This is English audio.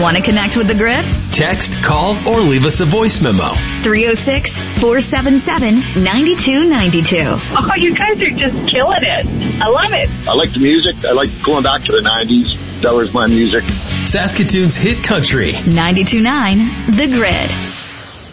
Want to connect with the Grid? Text, call, or leave us a voice memo. 306-477-9292. Oh, you guys are just killing it. I love it. I like the music. I like going back to the 90s. That was my music. Saskatoon's hit country. 92.9 The Grid.